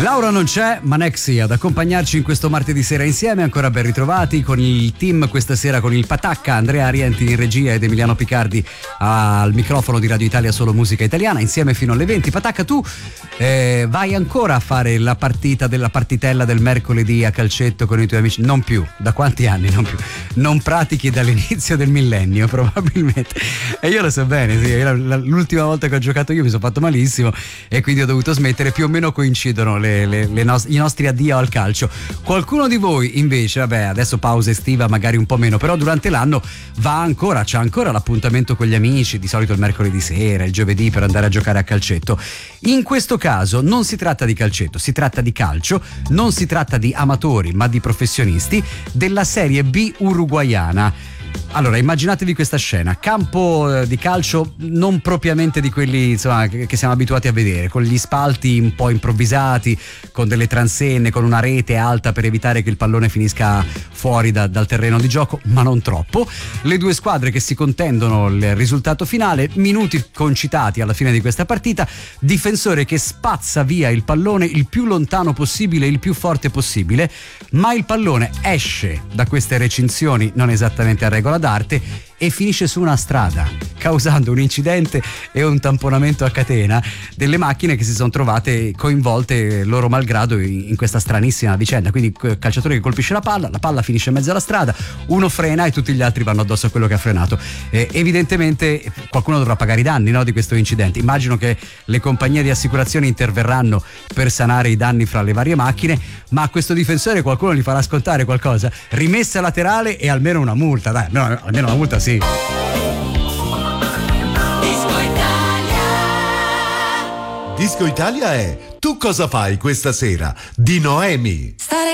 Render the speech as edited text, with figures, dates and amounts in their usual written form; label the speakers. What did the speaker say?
Speaker 1: Laura non c'è, ma Nexi ad accompagnarci in questo martedì sera insieme. Ancora ben ritrovati con il team questa sera, con il Patacca, Andrea Arienti in regia ed Emiliano Picardi al microfono di Radio Italia Solo Musica Italiana, insieme fino alle 20. Patacca, tu vai ancora a fare la partita della partitella del mercoledì a calcetto con i tuoi amici? Non più, da quanti anni? Non più, non pratichi dall'inizio del millennio probabilmente, e io lo so bene, sì. L'ultima volta che ho giocato io mi sono fatto malissimo e quindi ho dovuto smettere. Più o meno coincidono i nostri addio al calcio. Qualcuno di voi invece, vabbè, adesso pausa estiva magari un po' meno, però durante l'anno c'ha ancora l'appuntamento con gli amici, di solito il mercoledì sera, il giovedì, per andare a giocare a calcetto. In questo caso non si tratta di calcetto, si tratta di calcio, non si tratta di amatori ma di professionisti della Serie B uruguaiana. Allora, immaginatevi questa scena: campo di calcio non propriamente di quelli, insomma, che siamo abituati a vedere, con gli spalti un po' improvvisati, con delle transenne, con una rete alta per evitare che il pallone finisca fuori dal terreno di gioco, ma non troppo. Le due squadre che si contendono il risultato finale, minuti concitati alla fine di questa partita, difensore che spazza via il pallone il più lontano possibile, il più forte possibile, ma il pallone esce da queste recinzioni non esattamente a regola d'arte e finisce su una strada, causando un incidente e un tamponamento a catena delle macchine che si sono trovate coinvolte loro malgrado in questa stranissima vicenda. Quindi calciatore che colpisce la palla finisce in mezzo alla strada, uno frena e tutti gli altri vanno addosso a quello che ha frenato. Evidentemente qualcuno dovrà pagare i danni, no, di questo incidente. Immagino che le compagnie di assicurazione interverranno per sanare i danni fra le varie macchine, ma a questo difensore qualcuno gli farà scontare qualcosa, rimessa laterale e almeno una multa, dai, almeno una multa sì.
Speaker 2: Disco Italia è Tu cosa fai questa sera? Di Noemi.
Speaker 3: Stare